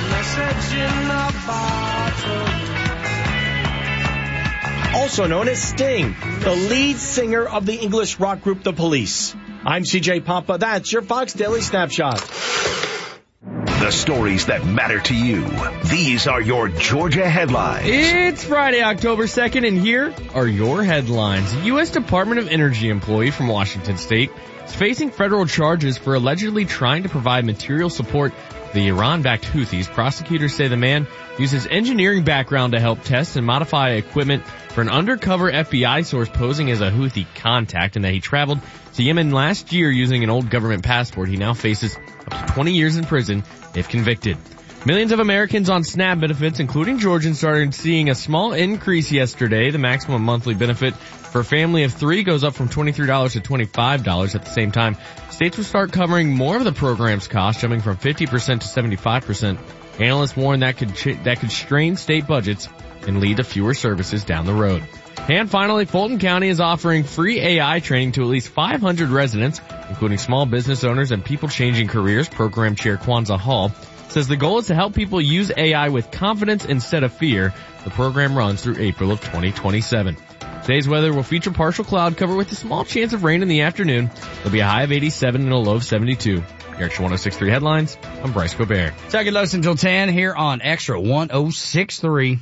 Also known as Sting, the lead singer of the English rock group The Police. I'm C J Pompa. That's your Fox Daily Snapshot. The stories that matter to you. These are your Georgia headlines. It's Friday, October second, and here are your headlines. A U S Department of Energy employee from Washington State is facing federal charges for allegedly trying to provide material support to the Iran-backed Houthis. Prosecutors say the man used his engineering background to help test and modify equipment for an undercover F B I source posing as a Houthi contact, and that he traveled to Yemen last year using an old government passport. He now faces up to twenty years in prison if convicted. Millions of Americans on SNAP benefits, including Georgians, started seeing a small increase yesterday. The maximum monthly benefit for a family of three goes up from twenty-three dollars to twenty-five dollars. At the same time, states will start covering more of the program's cost, jumping from fifty percent to seventy-five percent. Analysts warn that could ch- that could strain state budgets and lead to fewer services down the road. And finally, Fulton County is offering free A I training to at least five hundred residents, including small business owners and people changing careers. Program Chair Kwanzaa Hall says the goal is to help people use A I with confidence instead of fear. The program runs through April of twenty twenty-seven. Today's weather will feature partial cloud cover with a small chance of rain in the afternoon. There'll be a high of eighty-seven and a low of seventy-two. Your Extra one oh six point three headlines. I'm Bryce Gobert. Second Lows until ten here on Extra one oh six point three.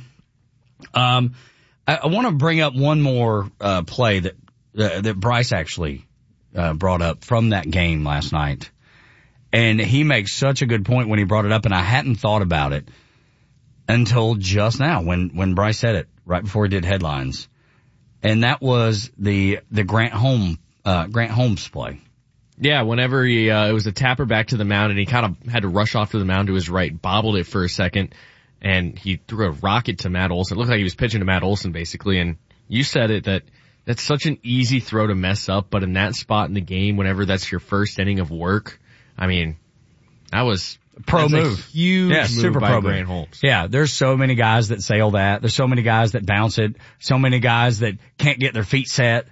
Um, I, I want to bring up one more uh, play that uh, that Bryce actually uh, brought up from that game last night. And he makes such a good point when he brought it up, and I hadn't thought about it until just now when, when Bryce said it, right before he did headlines. And that was the the Grant Holmes, uh, Grant Holmes play. Yeah, whenever he, uh, it was a tapper back to the mound, and he kind of had to rush off to the mound to his right, bobbled it for a second, and he threw a rocket to Matt Olson. It looked like he was pitching to Matt Olson, basically, and you said it, that that's such an easy throw to mess up, but in that spot in the game, whenever that's your first inning of work, I mean, that was pro that's move. A huge yeah, move super by pro Grant move. Holmes. Yeah, there's so many guys that sail that. There's so many guys that bounce it. So many guys that can't get their feet set,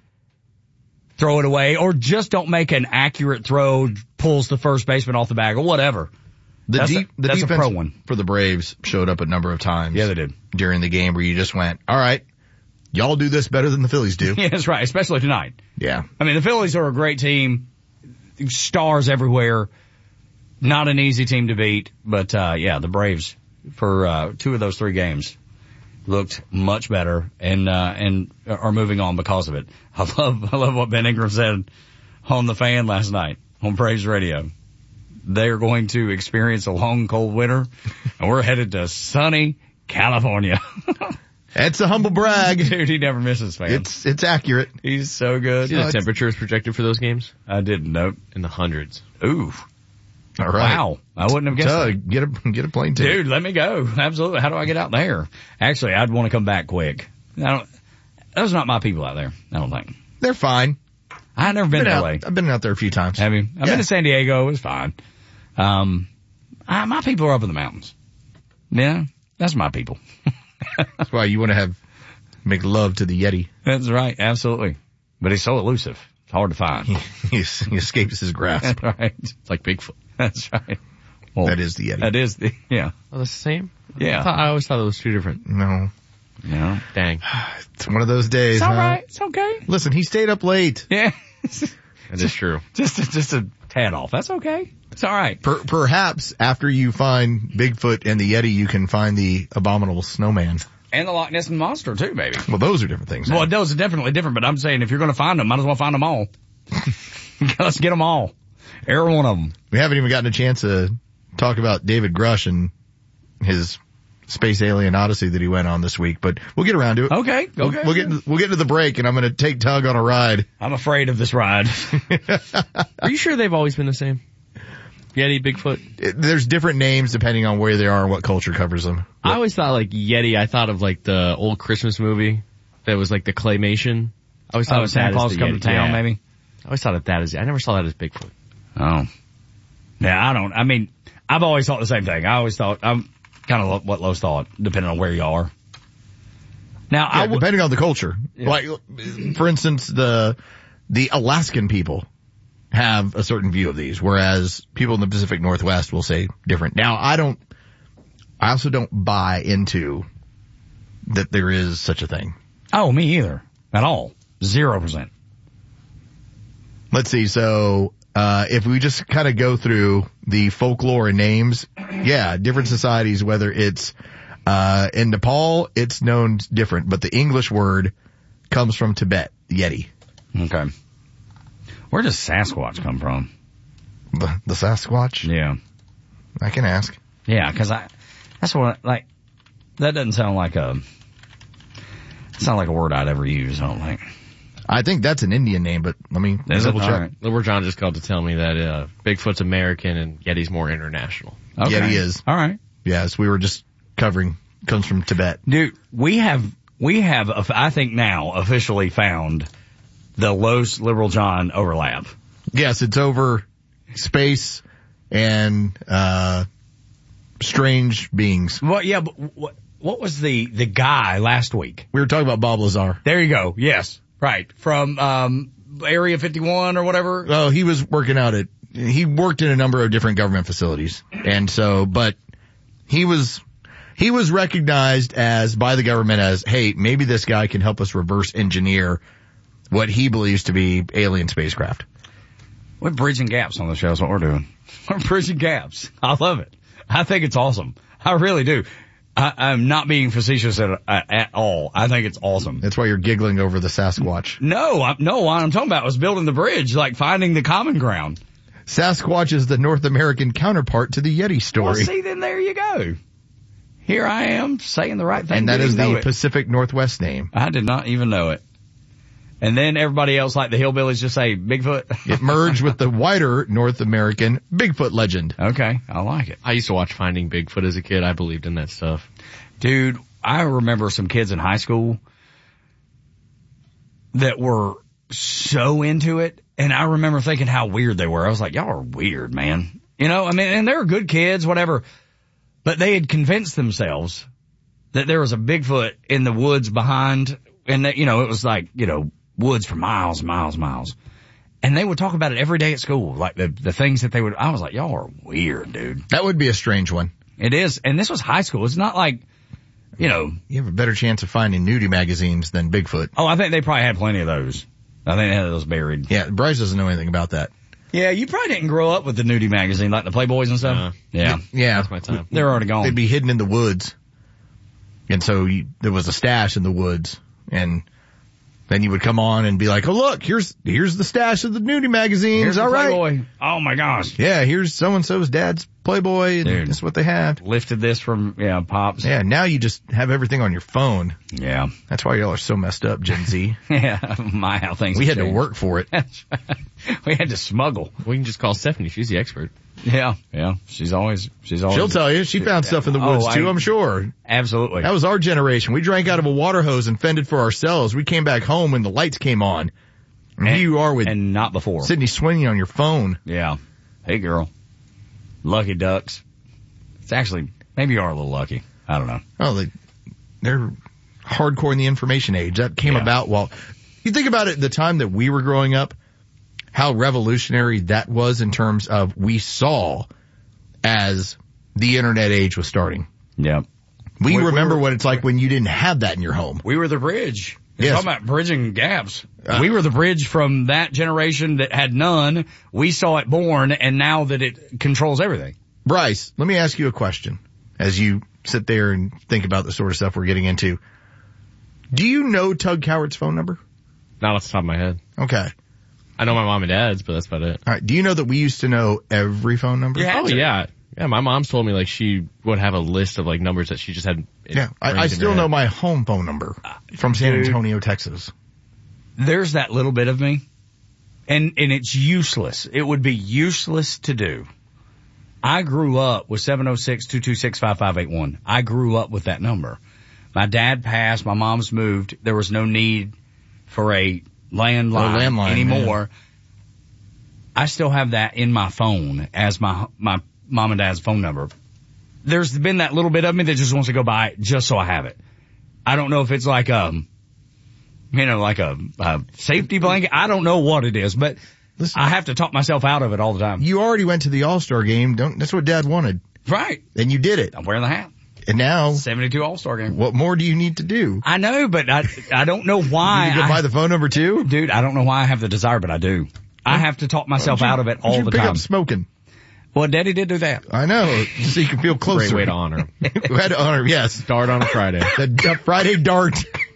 throw it away, or just don't make an accurate throw, pulls the first baseman off the bag, or whatever. The, that's deep, a, the that's defense a pro one. For the Braves showed up a number of times. Yeah, they did. During the game where you just went, all right, y'all do this better than the Phillies do. Yeah, that's right, especially tonight. Yeah. I mean, the Phillies are a great team. Stars everywhere. Not an easy team to beat, but, uh, yeah, the Braves for, uh, two of those three games looked much better and, uh, and are moving on because of it. I love, I love what Ben Ingram said on the Fan last night on Braves Radio. They are going to experience a long, cold winter, and we're headed to sunny California. That's a humble brag. Dude, he never misses, man. It's, it's accurate. He's so good. See the temperature is projected for those games? I didn't know. In the hundreds. Ooh. All right. Wow. I wouldn't have guessed Doug, that. get a, get a plane ticket. Dude, let me go. Absolutely. How do I get out there? Actually, I'd want to come back quick. I don't, those are not my people out there, I don't think. They're fine. I've never been, been to out, L A. I've been out there a few times. Have you? I've yeah. been to San Diego. It was fine. Um, I, my people are up in the mountains. Yeah, that's my people. That's why you want to have, make love to the Yeti. That's right. Absolutely. But he's so elusive. It's hard to find. He, he, he escapes his grasp. That's right. It's like Bigfoot. That's right. Well, that is the Yeti. That is the, yeah. Oh, that's the same? Yeah. I, thought, I always thought it was two different. No. No. Dang. It's one of those days, It's all huh? right. It's okay. Listen, he stayed up late. Yeah. That is true. Just a, just a tad off. That's okay. It's all right. Per, perhaps after you find Bigfoot and the Yeti, you can find the abominable snowman. And the Loch Ness Monster too, baby. Well, those are different things. Well, those are definitely different, but I'm saying if you're going to find them, might as well find them all. Let's get them all. Every one of them. We haven't even gotten a chance to talk about David Grush and his space alien odyssey that he went on this week, but we'll get around to it. Okay. Okay. We'll, we'll get into, we'll get to the break, and I'm going to take Tug on a ride. I'm afraid of this ride. Are you sure they've always been the same? Yeti, Bigfoot? It, there's different names depending on where they are and what culture covers them. I always thought like Yeti, I thought of like the old Christmas movie that was like the claymation. I always thought Oh, of Santa that Claus as the Come to Yeti. Town, Yeah. maybe? I always thought of that as, I never saw that as Bigfoot. Oh. Yeah, I don't, I mean, I've always thought the same thing. I always thought, I'm kind of what Lowe's thought, depending on where you are. Now, Yeah, I w- depending on the culture. Yeah. Like, for instance, the the Alaskan people have a certain view of these, whereas people in the Pacific Northwest will say different. Now, I don't, I also don't buy into that there is such a thing. Oh, me either. At all. Zero percent. Let's see. So, uh, if we just kind of go through the folklore and names, yeah, different societies, whether it's, uh, in Nepal, it's known different, but the English word comes from Tibet, Yeti. Okay. Where does Sasquatch come from? The, the Sasquatch? Yeah. I can ask. Yeah, cause I, that's what, like, that doesn't sound like a, sound like a word I'd ever use, I don't think. I think that's an Indian name, but let me Is it? double check. All right. Liver John just called to tell me that, uh, Bigfoot's American and Yeti's more international. Okay. Yeti is. All right. Yes, we were just covering, comes from Tibet. Dude, we have, we have, I think now, officially found the Lowe's Liberal John overlap. Yes, it's over space and, uh, strange beings. What, yeah, but what, what was the, the guy last week? We were talking about Bob Lazar. There you go. Yes. Right. From, um, Area fifty-one or whatever. Oh, he was working out at, he worked in a number of different government facilities. And so, but He was, he was recognized as, by the government as, hey, maybe this guy can help us reverse engineer what he believes to be alien spacecraft. We're bridging gaps on the show is what we're doing. We're bridging gaps. I love it. I think it's awesome. I really do. I, I'm not being facetious at, at all. I think it's awesome. That's why you're giggling over the Sasquatch. No, I, no, what I'm talking about was building the bridge, like finding the common ground. Sasquatch is the North American counterpart to the Yeti story. Well, see, then there you go. Here I am saying the right thing. And that Didn't is know the it. Pacific Northwest name. I did not even know it. And then everybody else, like the hillbillies, just say Bigfoot. It merged with the wider North American Bigfoot legend. Okay, I like it. I used to watch Finding Bigfoot as a kid. I believed in that stuff. Dude, I remember some kids in high school that were so into it, and I remember thinking how weird they were. I was like, y'all are weird, man. You know, I mean, and they were good kids, whatever, but they had convinced themselves that there was a Bigfoot in the woods behind, and that, you know, it was like, you know, woods for miles and miles and miles. And they would talk about it every day at school, like the the things that they would, I was like, y'all are weird, dude. That would be a strange one. It is, and this was high school. It's not like, you know. You have a better chance of finding nudie magazines than Bigfoot. Oh, I think they probably had plenty of those. I think they had those buried. Yeah, Bryce doesn't know anything about that. Yeah, you probably didn't grow up with the nudie magazine, like the Playboys and stuff. Uh, yeah. Yeah. That's my time. They're already gone. They'd be hidden in the woods. And so you, there was a stash in the woods, and then you would come on and be like, oh, look, here's here's the stash of the nudie magazines. Here's all the right. Playboy. Oh, my gosh. Yeah, here's so-and-so's dad's Playboy, and Dude. that's what they had. Lifted this from, yeah, Pops. Yeah, now you just have everything on your phone. Yeah. That's why y'all are so messed up, Gen Z. Yeah, my, how things We have had to changed. work for it. We had to smuggle. We can just call Stephanie. She's the expert. Yeah, yeah. She's always, she's always. She'll tell you. She found stuff in the woods, Oh, too, I- I'm sure. Absolutely. That was our generation. We drank out of a water hose and fended for ourselves. We came back home when the lights came on. And here you are with and not before. Sydney swinging on your phone. Yeah. Hey, girl. Lucky ducks. It's actually, maybe you are a little lucky. I don't know. Oh, they, they're hardcore in the information age. That came Yeah. about while, you think about it, the time that we were growing up, how revolutionary that was in terms of we saw as the internet age was starting. Yeah. We, We- we remember were- what it's like when you didn't have that in your home. We were the bridge. You're Yes. talking about bridging gaps. Uh, we were the bridge from that generation that had none. We saw it born, and now that it controls everything. Bryce, let me ask you a question as you sit there and think about the sort of stuff we're getting into. Do you know Tug Coward's phone number? Not off the top of my head. Okay. I know my mom and dad's, but that's about it. All right. Do you know that we used to know every phone number? Oh, yeah. Yeah, my mom's told me, like, she would have a list of, like, numbers that she just had. Yeah. I, I still know my home phone number from San Dude. Antonio, Texas. There's that little bit of me, and and it's useless. It would be useless to do. I grew up with seven oh six, two two six, five five eight one. I grew up with that number. My dad passed. My mom's moved. There was no need for a landline, Oh, landline, anymore. I still have that in my phone as my my mom and dad's phone number. There's been that little bit of me that just wants to go by it just so I have it. I don't know if it's like um, you know, like a, a safety blanket. I don't know what it is, but Listen, I have to talk myself out of it all the time. You already went to the All-Star game. Don't, that's what Dad wanted. Right. And you did it. I'm wearing the hat. And now, seventy-two All-Star game. What more do you need to do? I know, but I I don't know why. You need to go I, buy the phone number too? Dude, I don't know why I have the desire, but I do. I have to talk myself Why don't out you- of it why don't all you the pick time. up smoking. Well, Daddy did do that. I know, so you can feel closer. Great way to honor him. We had to honor him, yes. Start on a Friday. The, the Friday dart.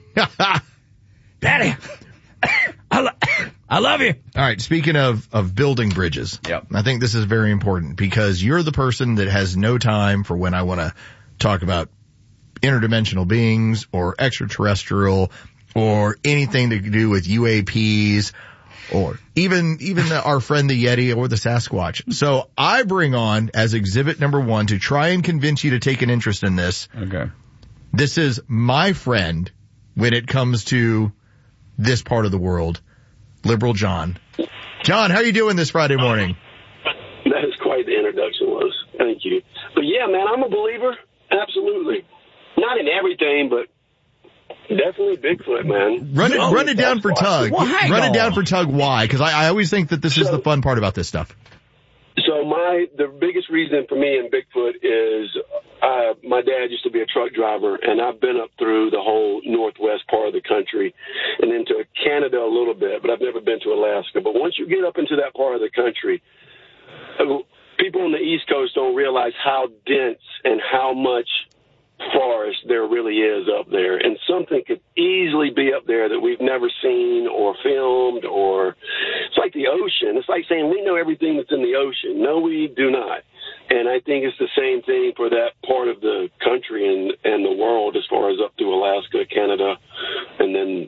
Daddy, I, lo- I love you. All right, speaking of, of building bridges. Yep. I think this is very important because you're the person that has no time for when I want to talk about interdimensional beings or extraterrestrial or anything to do with U A Ps or even, even the, our friend the Yeti or the Sasquatch. So I bring on as exhibit number one to try and convince you to take an interest in this. Okay. This is my friend when it comes to this part of the world, Liberal John. John, how are you doing this Friday morning? That is quite the introduction, was. Thank you. But yeah, man, I'm a believer. Absolutely. Not in everything, but definitely Bigfoot, man. Run it, No, run it down that's for why. Tug. Why? Run it down for Tug. Why? Because I, I always think that this is the fun part about this stuff. So my the biggest reason for me in Bigfoot is uh, my dad used to be a truck driver, and I've been up through the whole northwest part of the country and into Canada a little bit, but I've never been to Alaska. But once you get up into that part of the country, people on the East Coast don't realize how dense and how much forest there really is up there, and something could easily be up there that we've never seen or filmed. Or it's like the ocean. It's like saying we know everything that's in the ocean. No, we do not. And I think it's the same thing for that part of the country and and the world, as far as up through Alaska, Canada, and then